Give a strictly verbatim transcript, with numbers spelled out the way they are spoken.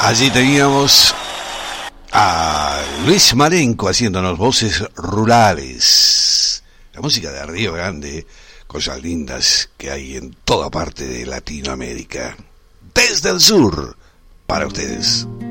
Allí teníamos a Luis Marenco haciéndonos voces rurales. La música de Río Grande, cosas lindas que hay en toda parte de Latinoamérica. Desde el sur, para ustedes.